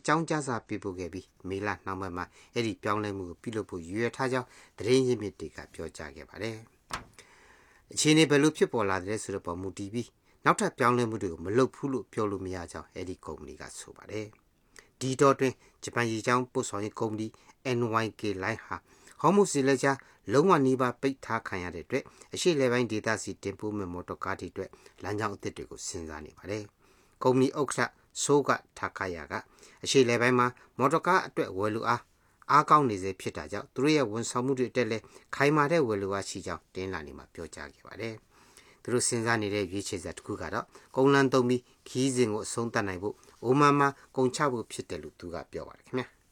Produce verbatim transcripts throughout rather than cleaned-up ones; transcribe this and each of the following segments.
ကြောင်းကြစာပြပို့ခဲ့ပြီးမေလနှောင်းပိုင်းမှာအဲ့ဒီပြောင်းလဲမှုကိုပြုလုပ်ဖို့ရည်ရွယ်ထားကြောင်းသတင်းရင်းမြစ်တွေကပြောကြားခဲ့ပါတယ်။အခြေအနေဘယ်လိုဖြစ်ပေါ်လာတဲ့ဆိုတော့ပေါ်မူတည်ပြီးနောက်ထပ်ပြောင်းလဲမှုတွေကိုမလုပ်ဘူးလို့ပြောလို့မရကြောင်းအဲ့ဒီကုမ္ပဏီကဆိုပါတယ်။ဒီတော့တွင်ဂျပန်ရေကြောင်းပို့ဆောင်ရေးကုမ္ပဏီ N Y K Line ဟာဟော်မုဇ်လေကြားလုံးဝနီးပါးပိတ်ထားခံရတဲ့အတွက်အရှိလေပိုင်းဒေသစီတင်ပို့မဲ့မော်တော်ကားတွေအတွက်လမ်းကြောင်းအသစ်တွေကိုစဉ်းစားနေပါတယ်။ကုမ္ပဏီဥက္ကဋ္ဌဆိုးကထားခါယာကအရှိလေပိုင်းမှာမော်တော်ကားအတွက်ဝယ်လူအားအားကောင်းနေစေဖြစ်တာကြောင့်သူတို့ရဲ့ဝန်ဆောင်မှုတွေတက်လဲခိုင်မာတဲ့ဝယ်လူအားရှိကြောင်းတင်းလာနေမှာပြောကြားခဲ့ပါတယ်။သူတို့စဉ်းစားနေတဲ့ရွေးချယ်ချက်တစ်ခုကတော့ကုန်းလန်းသုံးပြီးခီးစဉ်ကိုအဆုံးသတ်နိုင်ဖို့အိုမန်မှာကုန်ချဖို့ဖြစ်တယ်လို့သူကပြောပါတယ်ခင်ဗျာ။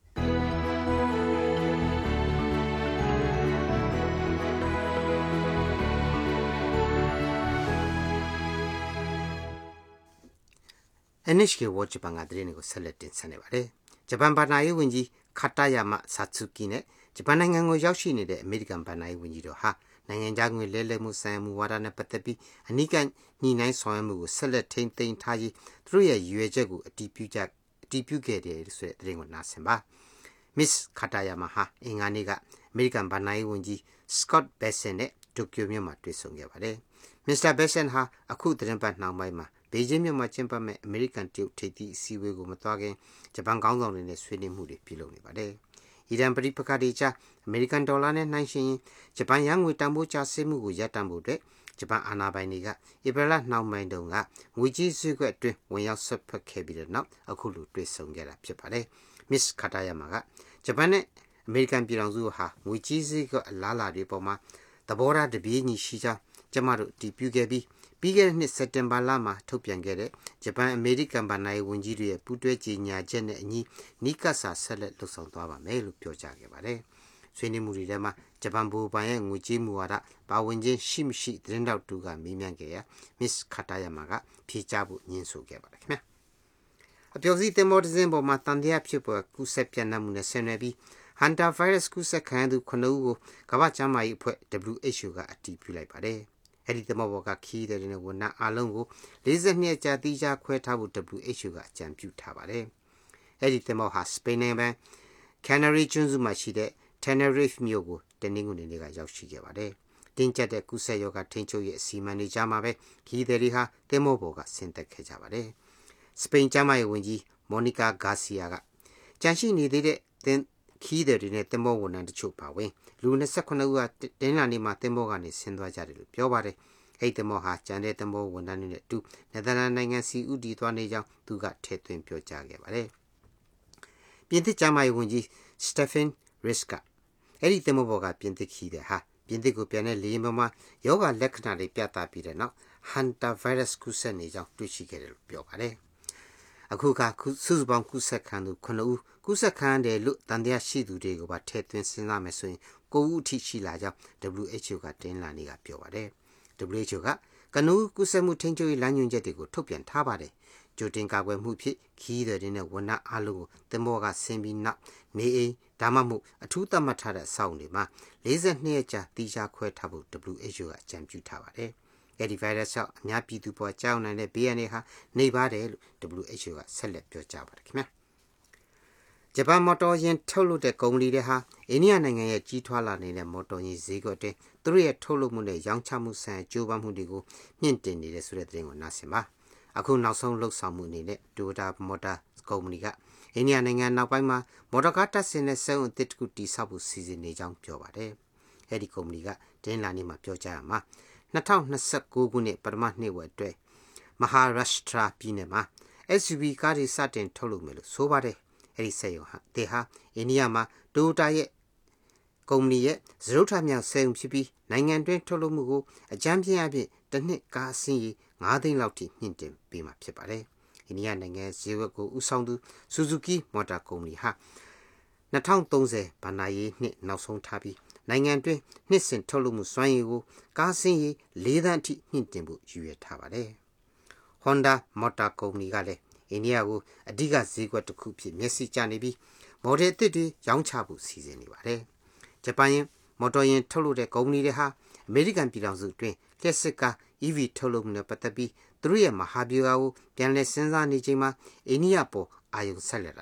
N H K World Japan ကသတင်းတွေကိုဆက်လက်တင်ဆက်နေပါတယ်။ဂျပန်ဘာသာရေးဝန်ကြီးခတာယာမဆာtsukkiနဲ့ဂျပန်နိုင်ငံကိုရောက်ရှိနေတဲ့အမေရိကန်ဘာသာရေးဝန်ကြီးတို့ဟာနိုင်ငံခြားငွေလဲလှယ်မှုဆိုင်ရာမူဝါဒနဲ့ပတ်သက်ပြီးအနိကညှိနှိုင်းဆောင်ရွက်မှုကိုဆက်လက်ထိန်းသိမ်းထားရေးသူတို့ရဲ့ရည်ရွယ်ချက်ကိုအတည်ပြုကြအတည်ပြုခဲ့တယ်ဆိုတဲ့သတင်းကိုနားဆင်ပါ။ Miss ခတာယာမဟာအင်္ဂါနေ့ကအမေရိကန်ဘာသာရေးဝန်ကြီး Scott Bessent နဲ့တိုကျိုမြို့မှာတွေ့ဆုံခဲ့ပါတယ်။ Mister Bessent ဟာအခုသတင်းပတ်နှောင်းပိုင်းမှာဘေဂျင်းမြို့မှာကျင်းပမဲ့အမေရိကန်တရုတ်ထိပ်သီးအစည်းအဝေးကိုမသွားခင်ဂျပန်ခေါင်းဆောင်တွေနဲ့ဆွေးနွေးမှုတွေပြုလုပ်နေပါတယ်။အီရန်ပြည်ပခါတွေကြားအမေရိကန်ဒေါ်လာနဲ့နှိုင်းယှဉ်ရင်ဂျပန်ယန်းငွေတန်ဖိုးကျဆင်းမှုကိုရပ်တန့်ဖို့အတွက်ဂျပန်အာဏာပိုင်တွေကဧပြီလနှောင်းပိုင်းတုန်းကငွေကြေးစည်းကွက်အတွင်းဝင်ရောက်ဆွတ်ဖက်ခဲ့ပြီးတဲ့နောက်အခုလိုတွေ့ဆုံခဲ့တာဖြစ်ပါတယ်။ Miss ခတာယာမကဂျပန်နဲ့အမေရိကန်ပြည်ထောင်စုဟာငွေကြေးစည်းကွက်အလားအလာတွေပေါ်မှာသဘောထားတပြေးညီရှိကြောင်းကျမတို့တည်ပြုခဲ့ပြီးပြီးခဲ့တဲ့နှစ်စက်တင်ဘာလမှာထုတ်ပြန်ခဲ့တဲ့ဂျပန်အမေရိကန်ဗဏ္ဍာရေးဝန်ကြီးတွေရဲ့ပူးတွဲကြေညာချက်နဲ့အညီနီးကပ်စာဆက်လက်လှုပ်ဆောင်သွားပါမယ်လို့ပြောကြားခဲ့ပါတယ်။ဆွေးနွေးမှုတွေထဲမှာဂျပန်ဗဟိုဘဏ်ရဲ့ငွေကြေးမူဝါဒပါဝင်ခြင်းရှိမရှိသတင်းတောက်တူကမေးမြန်းခဲ့ရာ Miss ခတာယာမကဖြေကြားဖို့ညှင်းဆိုခဲ့ပါတယ်ခင်ဗျာ။အပျော်စီးသင်္ဘောတစ်စင်းပေါ်မှာတန်တရားဖြစ်ပေါ်ကူးစက်ပြန့်နှံ့မှုနဲ့ဆင်နွှဲပြီးဟန်တာဗိုင်းရပ်စ်ကူးစက်ခံရသူခုနှစ်ဦးကိုကမ္ဘာ့ကျန်းမာရေးအဖွဲ့ W H O ကအတည်ပြုလိုက်ပါတယ်။အဲ့ဒီသမောဘောကခီးတဲ့တဲ့ဝန်ထမ်းအားလုံးကို၄၂ရက်ကြာတိကျခွဲထားဖို့ W H O ကအကြံပြုထားပါတယ်။အဲ့ဒီသမောဟာစပိန်နိုင်ငံ Canary ကျွန်းစုမှာရှိတဲ့ Tenerife မြို့ကိုတနင်္ဂနွေနေ့ကရောက်ရှိခဲ့ပါတယ်။တင်းကျပ်တဲ့ကုသရောဂါထိန်းချုပ်ရေးအစီအမံတွေကြားမှာပဲခီးတဲ့တွေဟာသမောဘောကဆင်းသက်ခဲ့ကြပါတယ်။စပိန်ကျန်းမာရေးဝန်ကြီး Monica Garcia ကကြန့်ရှိနေသေးတဲ့တင်းခီးတဲ့တွေနဲ့သမောဝန်ထမ်းတချို့ပါဝင်လူ၂၈ဦးကတင်းလာနေမှာသမောကနေဆင်းသွားကြတယ်လို့ပြောပါတယ်။အဲ့ဒီသမောဟာကျန်တဲ့သမောဝန်ထမ်းတွေနဲ့အတူနယ်သာလန်နိုင်ငံစီဦးတည်သွားနေကြောင်းသူကထည့်သွင်းပြောကြားခဲ့ပါတယ်။ပြင်သစ်ကျန်းမာရေးဝန်ကြီး Stephen Risk ကအဲ့ဒီသမောဘောကပြင်သစ်ခီးတဲ့ဟာပြင်သစ်ကိုပြန်တဲ့လေယာဉ်ပေါ်မှာယောဂလက္ခဏာတွေပြသပြီးတဲ့နောက်ဟန်တာဗိုင်းရပ်စ်ကူးစက်နေကြောင်းတွေ့ရှိခဲ့တယ်လို့ပြောပါတယ်။အခုကစုစုပေါင်းကူးစက်ခံသူခုနှစ်ဦးကူးစက်ခံတယ်လို့တန်တရားရှိသူတွေကိုပါထည့်သွင်းစဉ်းစားမယ်ဆိုရင်ကိုဦးအထိရှိလာကြောင်း W H O ကတင်းလာနေကပြောပါတယ်။ W H O ကကနဦးကူးစက်မှုထိန်းချုပ်ရေးလမ်းညွှန်ချက်တွေကိုထုတ်ပြန်ထားပါတယ်။ကြိုတင်ကာကွယ်မှုဖြစ်ခီးတဲ့တွေနဲ့ဝန်ထမ်းအားလုံးကိုသင်္ဘောကဆင်းပြီးနောက်နေအိမ်ဒါမှမဟုတ်အထူးသတ်မှတ်ထားတဲ့အဆောက်အုံတွေမှာ၄၂ရက်ကြာတိကျခွဲထားဖို့ W H O ကအကြံပြုထားပါတယ်။အဲ့ဒီဗိုင်းရပ်စ်ကြောင့်အများပြည်သူပေါ်ကြောက်နိုင်တဲ့ဘေးရန်တွေဟာနေပါတယ်လို့ W H O ကဆက်လက်ပြောကြားပါတယ်ခင်ဗျာ။ဂျပန်မော်တော်ယာဉ်ထုတ်လုပ်တဲ့ကုမ္ပဏီတွေဟာအိန္ဒိယနိုင်ငံရဲ့ကြီးထွားလာနေတဲ့မော်တော်ယာဉ်ဈေးကွက်တွေသူတို့ရဲ့ထုတ်လုပ်မှုနဲ့ရောင်းချမှုဆိုင်ရာကြိုးပမ်းမှုတွေကိုမြင့်တင်နေတယ်ဆိုတဲ့သတင်းကိုနားဆင်ပါအခုနောက်ဆုံးလှုပ်ဆောင်မှုအနေနဲ့ Toyota Motor ကုမ္ပဏီကအိန္ဒိယနိုင်ငံနောက်ပိုင်းမှာမော်တော်ကားတပ်ဆင်တဲ့စက်ရုံအသစ်တစ်ခုတည်ဆောက်ဖို့စီစဉ်နေကြောင်းပြောပါတယ်အဲ့ဒီကုမ္ပဏီကတင်းလာနေမှာပြောကြားရမှာ၂၀၂၉ခုနှစ်ပထမနှစ်ဝက်အတွက်မဟာရပ်ရှ်ထရာပြည်နယ်မှာ S U V ကားတွေစတင်ထုတ်လုပ်မယ်လို့ဆိုပါတယ်အဲ့ဒီစက်ရုံဟာတေဟာအိန္ဒိယမှာ Toyota ရဲ့ကုမ္ပဏီရဲ့ဇရုတ်ထမြောက်စက်ရုံဖြစ်ပြီးနိုင်ငံတွင်းထုတ်လုပ်မှုကိုအကြမ်းဖျင်းအဖြစ်တစ်နှစ်ကားအစီးရေ၅သိန်းလောက်ထိမြင့်တင်ပေးမှာဖြစ်ပါတယ်။အိန္ဒိယနိုင်ငံဈေးကွက်ကိုဦးဆောင်သူ Suzuki Motor ကုမ္ပဏီဟာ၂၀၃၀ဘဏ္ဍာရေးနှစ်နောက်ဆုံးထားပြီးနိုင်ငံတွင်းနှစ်စဉ်ထုတ်လုပ်မှုစွမ်းရည်ကိုကားအစီးရေ၄သန်းအထိမြင့်တင်ဖို့ရည်ရွယ်ထားပါတယ်။ Honda Motor ကုမ္ပဏီကလည်းအိန္ဒိယကိုအဓိကဈေးကွက်တစ်ခုဖြစ်မျက်စိကျနေပြီးမော်ဒယ်အသစ်တွေရောင်းချဖို့စီစဉ်နေပါတယ်။ဂျပန်မော်တော်ယာဉ်ထုတ်လုပ်တဲ့ကုမ္ပဏီတွေဟာအမေရိကန်ပြည်ထောင်စုအတွင်းလျှက်စစ်ကား E V ထုတ်လုပ်မှုနဲ့ပတ်သက်ပြီးသူတို့ရဲ့မဟာဗျူဟာကိုပြန်လည်စဉ်းစားနေချိန်မှာအိန္ဒိယပေါ်အာရုံဆက်လက်